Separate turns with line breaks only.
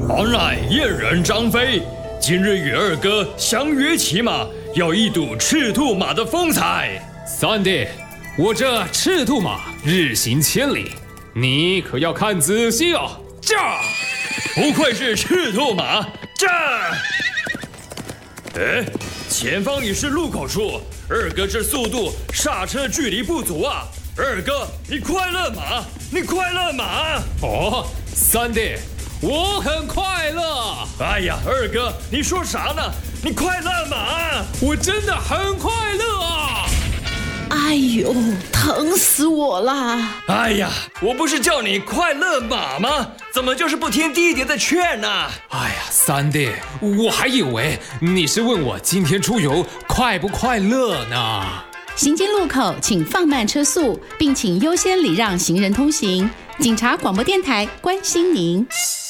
我乃燕人张飞，今日与二哥相约骑马，要一睹赤兔马的风采。
三弟，我这赤兔马日行千里，你可要看仔细哦。
驾！不愧是赤兔马，驾！哎，前方已是路口处，二哥这速度刹车距离不足啊！二哥，你快乐马，你快乐马！
哦，三弟，我很快乐。
哎呀，二哥，你说啥呢？你快乐马！
我真的很快乐啊！
哎呦，疼死我啦！
哎呀，我不是叫你快乐马吗？怎么就是不听弟弟的劝呢？
哎呀，三弟，我还以为你是问我今天出游快不快乐呢。
行经路口请放慢车速，并请优先礼让行人通行。警察广播电台关心您。